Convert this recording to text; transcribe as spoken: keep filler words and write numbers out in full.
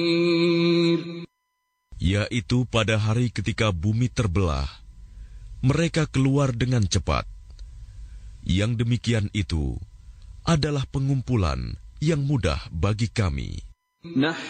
Yaitu pada hari ketika bumi terbelah, mereka keluar dengan cepat. Yang demikian itu adalah pengumpulan yang mudah bagi kami.